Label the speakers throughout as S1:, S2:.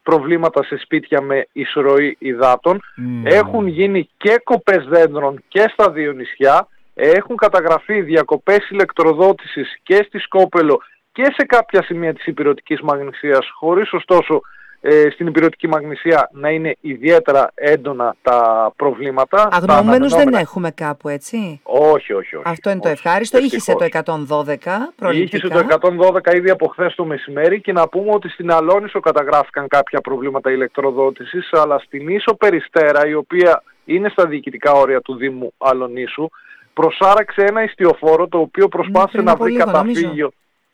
S1: προβλήματα σε σπίτια με εισρωή υδάτων. Έχουν γίνει και κοπές δέντρων και στα δύο νησιά. Έχουν καταγραφεί διακοπές ηλεκτροδότησης και στη Σκόπελο και σε κάποια σημεία της ηπειρωτικής Μαγνησίας, χωρίς ωστόσο στην ηπειρωτική Μαγνησία να είναι ιδιαίτερα έντονα τα προβλήματα.
S2: Αγνοούμενους δεν έχουμε κάπου, έτσι?
S1: Όχι.
S2: Αυτό είναι το ευχάριστο. Ήχησε το 112 προληπτικά.
S1: Ήχησε το 112 ήδη από χθες το μεσημέρι, και να πούμε ότι στην Αλόνησο καταγράφηκαν κάποια προβλήματα ηλεκτροδότησης, αλλά στην Ίσο Περιστέρα, η οποία είναι στα διοικητικά όρια του Δήμου Αλονίσου, προσάραξε ένα ιστιοφόρο το οποίο προσπάθησε να βρει καταφύγιο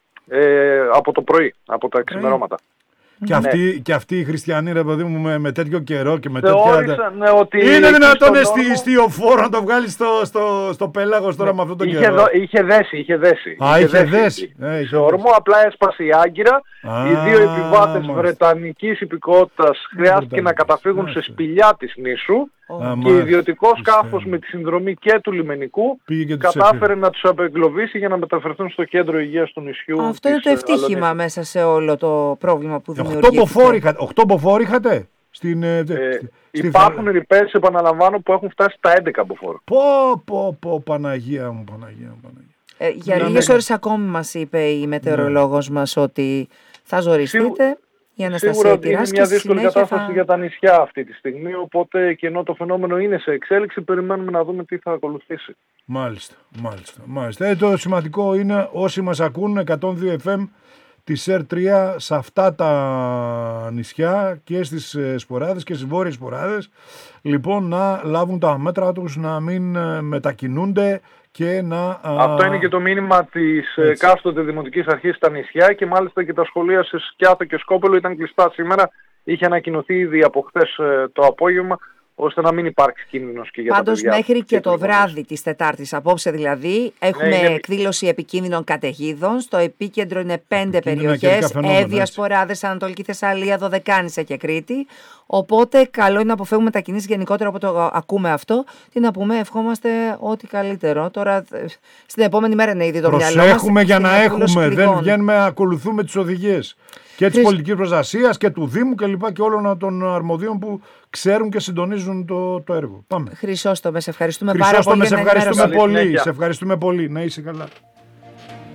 S1: από το πρωί, από τα ξημερώματα.
S3: Και αυτοί οι χριστιανοί, ρε παιδί μου, με τέτοιο καιρό και με
S1: τέτοια... ότι
S3: είναι δυνατόν ιστιοφόρο να το βγάλει στο πέλαγος τώρα με αυτόν τον καιρό?
S1: Είχε δέσει. Σε όρμο, απλά έσπασε η άγκυρα. Οι δύο επιβάτες βρετανικής υπηκότητας χρειάστηκε να καταφύγουν σε σπηλιά της νήσου. Και ιδιωτικό σκάφος με τη συνδρομή και του λιμενικού κατάφερε να τους απεγκλωβίσει για να μεταφερθούν στο κέντρο υγείας του νησιού.
S2: Αυτό είναι το ευτύχημα μέσα σε όλο το πρόβλημα που δημιουργήθηκε.
S3: 8 μποφόρ είχατε?
S1: Υπάρχουν ρηπές, επαναλαμβάνω, που έχουν φτάσει στα 11 μποφόρ.
S3: Παναγία μου.
S2: Για λίγες ώρες ακόμη μας είπε η μετεωρολόγος μας ότι θα ζοριστείτε.
S1: Σίγουρα ότι είναι μια δύσκολη κατάσταση για τα νησιά αυτή τη στιγμή, οπότε και ενώ το φαινόμενο είναι σε εξέλιξη, περιμένουμε να δούμε τι θα ακολουθήσει.
S3: Μάλιστα. Το σημαντικό είναι όσοι μας ακούν 102 FM της ΕΡ3 σε αυτά τα νησιά και στις Σποράδες και στις βόρειες Σποράδες, λοιπόν, να λάβουν τα μέτρα τους, να μην μετακινούνται και να...
S1: Αυτό είναι και το μήνυμα της εκάστοτε Δημοτικής Αρχής στα νησιά, και μάλιστα και τα σχολεία σε Σκιάθο και Σκόπελο ήταν κλειστά σήμερα. Είχε ανακοινωθεί ήδη από χθες το απόγευμα, ώστε να μην υπάρξει κίνδυνος και για τα παιδιά.
S2: Πάντως μέχρι και το βράδυ της Τετάρτης, απόψε δηλαδή, έχουμε εκδήλωση επικίνδυνων καταιγίδων. Στο επίκεντρο είναι 5 περιοχές, Εύβοια, Σποράδες, Ανατολική Θεσσαλία, Δωδεκάνησα και Κρήτη. Οπότε καλό είναι να αποφεύγουμε μετακινήσεις γενικότερα από το ακούμε αυτό. Τι να πούμε, ευχόμαστε ό,τι καλύτερο. Τώρα στην επόμενη μέρα είναι ήδη το μυαλό μας.
S3: Προσέχουμε για να έχουμε, δεν βγαίνουμε, ακολουθούμε τις οδηγίες και της πολιτικής προστασίας και του Δήμου και όλων των αρμοδίων που ξέρουν και συντονίζουν το έργο. Πάμε.
S2: Χρυσόστομε, σε ευχαριστούμε πάρα πολύ.
S3: Σε ευχαριστούμε πολύ. Να είσαι καλά.